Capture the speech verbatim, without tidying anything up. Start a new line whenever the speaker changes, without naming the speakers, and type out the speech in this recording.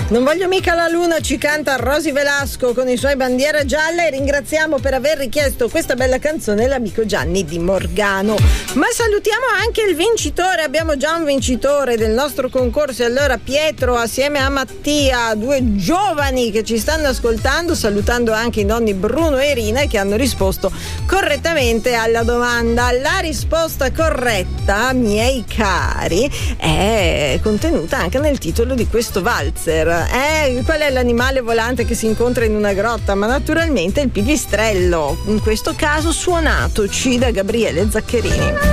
Non voglio mica la luna ci canta Rosy Velasco con i suoi Bandiera gialla, e ringraziamo per aver richiesto questa bella canzone l'amico Gianni di Morgano. Ma salutiamo anche il vincitore, abbiamo già un vincitore del nostro concorso, e allora Pietro assieme a Mattia, due giovani che ci stanno ascoltando, salutando anche i nonni Bruno e Irina che hanno risposto correttamente alla domanda. La risposta corretta, miei cari, è contenuta anche nel titolo di questo valzer. Eh, qual è l'animale volante che si incontra in una grotta? Ma naturalmente il pipistrello, in questo caso suonato C da Gabriele Zaccherini.